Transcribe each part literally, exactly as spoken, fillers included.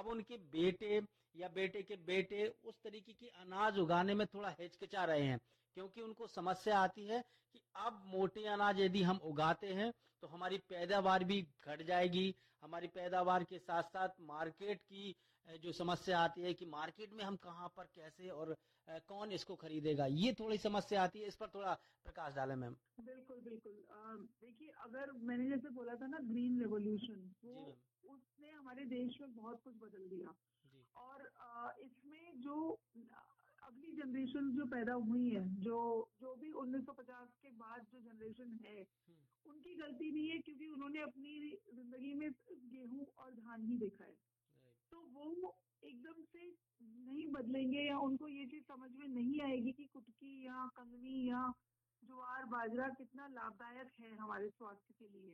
अब उनके बेटे या बेटे के बेटे उस तरीके की अनाज उगाने में थोड़ा हिचकिचा रहे हैं, क्योंकि उनको समस्या आती है कि अब मोटे अनाज यदि हम उगाते हैं तो हमारी पैदावार भी घट जाएगी, हमारी पैदावार के साथ साथ मार्केट की जो समस्या आती है कि मार्केट में हम कहां पर कैसे और कौन इसको खरीदेगा, ये थोड़ी समस्या आती है। इस पर थोड़ा प्रकाश डालें मैम। बिल्कुल बिल्कुल। देखिए, अगर मैंने जैसे बोला था ना ग्रीन रेवोल्यूशन, वो उसने हमारे देश में बहुत कुछ बदल दिया। जी। और आ, इसमें जो अगली जनरेशन जो पैदा हुई है, जो जो भी उन्नीस सौ पचास के बाद जो जनरेशन है, उनकी गलती नहीं है, क्योंकि उन्होंने अपनी जिंदगी में गेहूं और धान ही देखा है। तो वो एकदम से नहीं बदलेंगे, या उनको ये चीज समझ में नहीं आएगी कि कुटकी या कंगनी या ज्वार बाजरा कितना लाभदायक है हमारे स्वास्थ्य के लिए।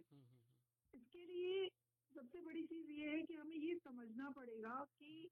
इसके लिए सबसे बड़ी चीज ये है कि हमें ये समझना पड़ेगा कि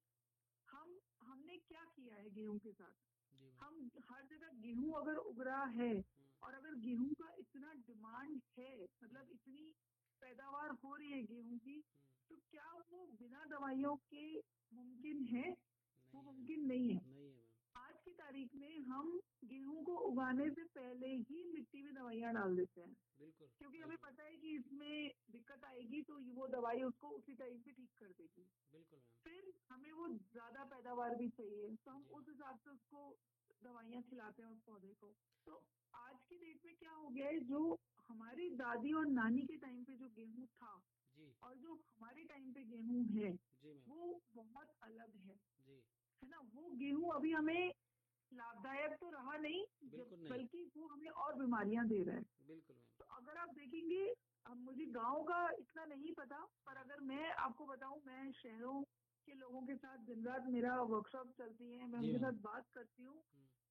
हम हमने क्या किया है गेहूं के साथ। हम हर जगह गेहूं अगर उग रहा है और अगर गेहूं का इतना डिमांड है, मतलब इतनी पैदावार हो रही है गेहूं की, तो क्या वो बिना दवाइयों के मुमकिन है? वो मुमकिन नहीं है। नहीं है। आज की तारीख में हम गेहूं को उगाने से पहले ही मिट्टी में दवाइयां डाल देते हैं। बिल्कुल। क्योंकि हमें पता है कि इसमें दिक्कत आएगी, तो वो दवाई उसको उसी टाइम पे ठीक कर देगी। बिल्कुल। फिर हमें वो ज्यादा पैदावार भी चाहिए, तो हम उस हिसाब से उसको दवाइयां खिलाते हैं उस पौधे को। तो आज की डेट में क्या हो गया है, जो हमारी दादी और नानी के टाइम पे जो गेहूं था जी, और जो हमारे टाइम पे गेहूं है, जी वो बहुत अलग है। जी, है ना? वो गेहूं अभी हमें लाभदायक तो रहा नहीं, बिल्कुल नहीं। बल्कि वो हमें और बीमारियां दे रहा है। बिल्कुल मैम। तो अगर आप देखेंगे, अब मुझे गांव का इतना नहीं पता, पर अगर मैं आपको बताऊं, मैं शहरों के लोगों के साथ दिन रात मेरा वर्कशॉप चलती है, मैं उनके साथ बात करती हूँ।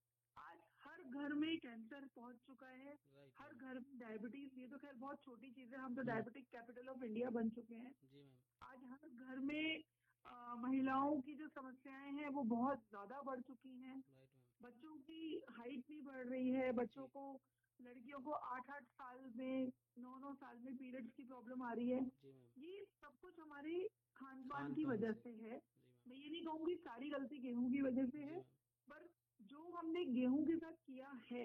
आज हर घर में कैंसर पहुंच चुका है, हर घर में डायबिटीज। ये तो खैर बहुत छोटी चीज है, हम तो डायबिटिक कैपिटल ऑफ इंडिया बन चुके हैं। जी मैम। आज हर घर में आ, महिलाओं की जो समस्याएं हैं वो बहुत ज्यादा बढ़ चुकी हैं। बच्चों की हाइट नहीं बढ़ रही है, बच्चों को, लड़कियों को आठ आठ साल में, नौ नौ साल में पीरियड्स की प्रॉब्लम आ रही है। ये सब कुछ हमारे खान पान की वजह से है। मैं ये नहीं कहूंगी सारी गलती गेहूं की वजह से है, पर जो हमने गेहूं के साथ किया है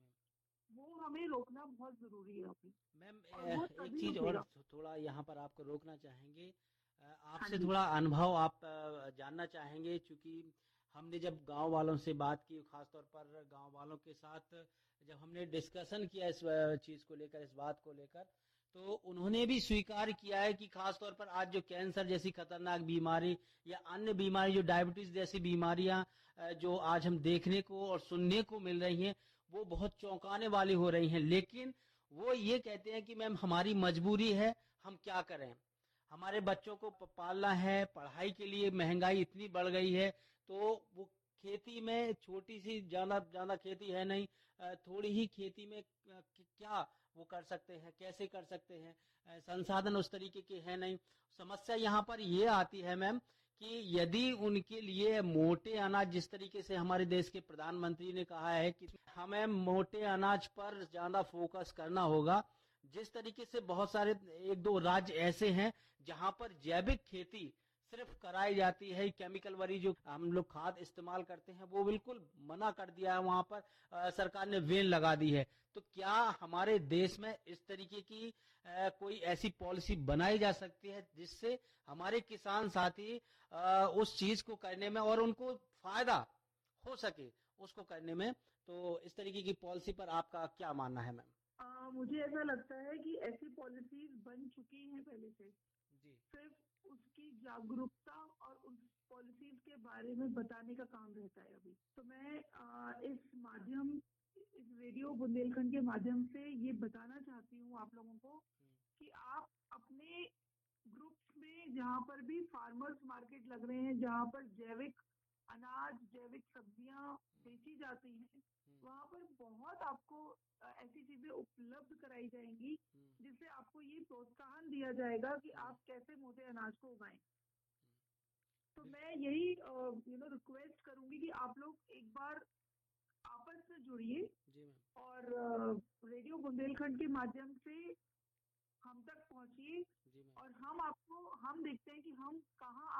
वो हमें रोकना बहुत जरूरी है अभी। मैम एक तभी चीज और रुकेगा। थोड़ा यहाँ पर आपको रोकना चाहेंगे, अ, हाँ आपसे जी। थोड़ा अनुभव आप अ, जानना चाहेंगे, क्योंकि हमने जब गांव वालों से बात की, खासतौर पर गांव वालों के साथ जब हमने डिस्कशन किया इस अ, चीज को लेकर, इस बात को लेकर, तो उन्होंने भी स्वीकार किया है कि खासतौर पर आज जो कैंसर जैसी खतरनाक बीमारी या अन्य बीमारी, जो डायबिटीज जैसी बीमारियां अ, जो आज हम देखने को और सुनने को मिल रही हैं, वो बहुत चौंकाने वाली हो रही हैं। लेकिन वो ये कहते हैं कि मैम हमारी मजबूरी है, हम क्या करें, हमारे बच्चों को पालना है, पढ़ाई के लिए महंगाई इतनी बढ़ गई है, तो वो खेती में, छोटी सी ज्यादा ज्यादा खेती है नहीं, थोड़ी ही खेती में क्या वो कर सकते हैं, कैसे कर सकते हैं, संसाधन उस तरीके के है नहीं। समस्या यहाँ पर ये आती है मैम कि यदि उनके लिए मोटे अनाज, जिस तरीके से हमारे देश के प्रधानमंत्री ने कहा है कि हमें मोटे अनाज पर ज्यादा फोकस करना होगा, जिस तरीके से बहुत सारे एक दो राज्य ऐसे हैं जहां पर जैविक खेती सिर्फ कराई जाती है, केमिकल वाली जो हम लोग खाद इस्तेमाल करते हैं वो बिल्कुल मना कर दिया है, वहां पर आ, सरकार ने वेन लगा दी है। तो क्या हमारे देश में इस तरीके की आ, कोई ऐसी पॉलिसी बनाई जा सकती है जिससे हमारे किसान साथी आ, उस चीज को करने में और उनको फायदा हो सके उसको करने में? तो इस तरीके की पॉलिसी पर आपका क्या मानना है मैम? आ, मुझे ऐसा लगता है कि ऐसी पॉलिसीज बन चुकी हैं पहले से। जी। सिर्फ उसकी जागरूकता और उस पॉलिसीज के बारे में बताने का काम रहता है अभी। तो मैं आ, इस माध्यम इस रेडियो बुंदेलखंड के माध्यम से ये बताना चाहती हूँ आप लोगों को कि आप अपने ग्रुप्स में, जहाँ पर भी फार्मर्स मार्केट लग रहे हैं, जहाँ पर जैविक अनाज, जैविक सब्जियां बेची जाती हैं, वहाँ पर बहुत आपको ऐसी चीजें उपलब्ध कराई जाएंगी जिससे आपको ये प्रोत्साहन दिया जाएगा कि आप कैसे मोटे अनाज को उगाएं। तो मैं यही यू नो रिक्वेस्ट करूंगी कि आप लोग एक बार आपस में जुड़िए और रेडियो बुंदेलखंड के माध्यम से हम तक पहुंचिए, और हम आपको हम देखते हैं कि हम कहाँ